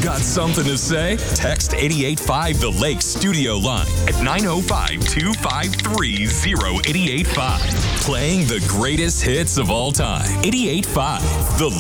Got something to say? Text 885 The Lake studio line at 905-253-0885. Playing the greatest hits of all time. 885 The